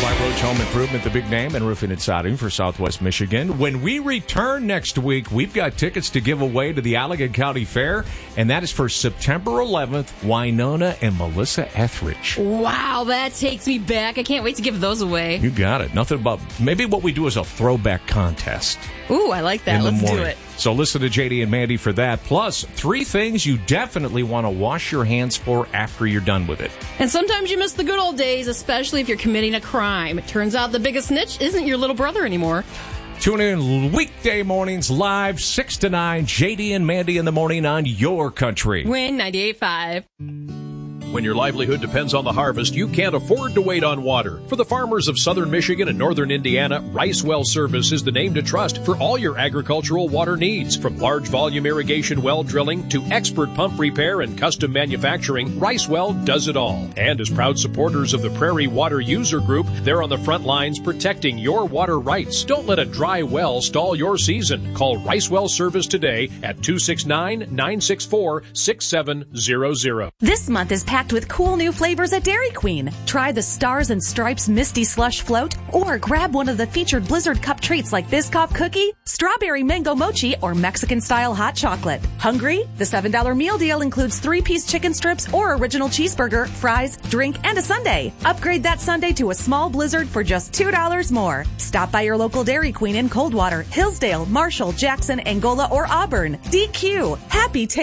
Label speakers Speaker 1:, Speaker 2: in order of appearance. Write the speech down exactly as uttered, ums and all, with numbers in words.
Speaker 1: White Roach Home Improvement, the big name, and roofing and siding for Southwest Michigan. When we return next week, we've got tickets to give away to the Allegan County Fair, and that is for September eleventh, Winona and Melissa Etheridge.
Speaker 2: Wow, that takes me back. I can't wait to give those away.
Speaker 1: You got it. Nothing about, maybe what we do is a throwback contest.
Speaker 2: Ooh, I like that. Let's do it.
Speaker 1: So listen to J D and Mandy for that. Plus, three things you definitely want to wash your hands for after you're done with it.
Speaker 2: And sometimes you miss the good old days, especially if you're committing a crime. It turns out the biggest snitch isn't your little brother anymore.
Speaker 1: Tune in weekday mornings live, six to nine, J D and Mandy in the morning on your country.
Speaker 2: Win ninety-eight point five.
Speaker 3: When your livelihood depends on the harvest, you can't afford to wait on water. For the farmers of southern Michigan and northern Indiana, Rice Well Service is the name to trust for all your agricultural water needs. From large volume irrigation well drilling to expert pump repair and custom manufacturing, Rice Well does it all. And as proud supporters of the Prairie Water User Group, they're on the front lines protecting your water rights. Don't let a dry well stall your season. Call Rice Well Service today at two six nine, nine six four, six seven zero zero.
Speaker 4: This month is packed with cool new flavors at Dairy Queen. Try the Stars and Stripes Misty Slush Float, or grab one of the featured Blizzard Cup treats like Biscoff Cookie, Strawberry Mango Mochi, or Mexican-style hot chocolate. Hungry? The seven dollar meal deal includes three-piece chicken strips or original cheeseburger, fries, drink, and a sundae. Upgrade that sundae to a small Blizzard for just two dollars more. Stop by your local Dairy Queen in Coldwater, Hillsdale, Marshall, Jackson, Angola, or Auburn. D Q. Happy taste.